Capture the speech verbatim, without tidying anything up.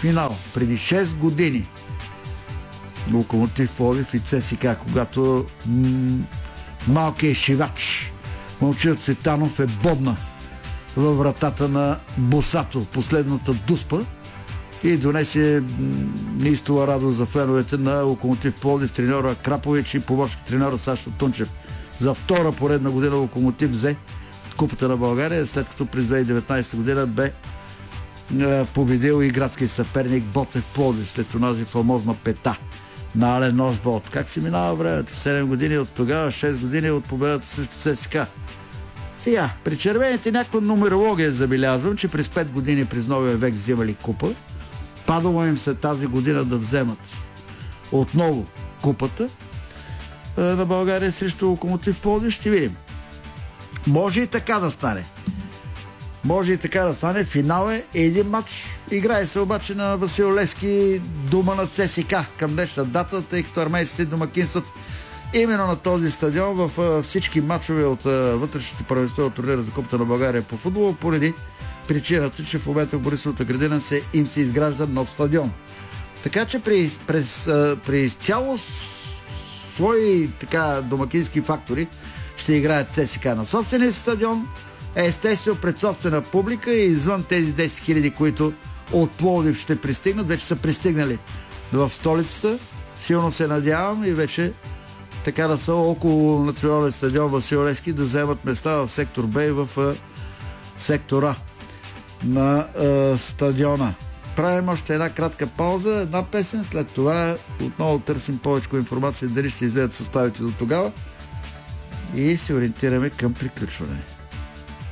финал преди шест години. Локомотив Пловдив и ЦСКА, когато м- малкият шивач Момчил Цветанов е бодна във вратата на Босато, последната дуспа, и донесе неистова радост за феновете на Локомотив Пловдив, треньора Крапович и помощник треньора Сашо Тунчев. За втора поредна година Локомотив взе Купата на България, след като през две хиляди и деветнадесета година бе победил и градски съперник Ботев Пловдив след онази фамозна пета на Ален Осболт. Как се минава времето? седем години от тогава, шест години от победата срещу ЦСКА. Сега, при червените някаква нумерология забелязвам, че през пет години през новия век взимали купа. Падало им се тази година да вземат отново купата на България срещу Локомотив Пловдив. Ще видим. Може и така да стане. Може и така да стане. Финал е един матч. Играе се обаче на Васил Левски, дома на ЦСКА към днешна дата, тъй като армейците домакинстват именно на този стадион в всички матчове от вътрешните първенства от турнира за Купата на България по футбол, поради причината, че в момента в Борисовата градина се, им се изгражда нов стадион. Така че при, през, при цяло свои така домакински фактори ще играят ЦСКА на собствения стадион, естествено пред собствена публика и извън тези десет хиляди, които от Пловдив ще пристигнат. Вече са пристигнали в столицата. Силно се надявам и вече така да са около националния стадион Васил Левски да вземат места в сектор Б и в а, сектора на а, стадиона. Правим още една кратка пауза, една песен, след това отново търсим повече информация дали ще излезат съставите до тогава и се ориентираме към приключване.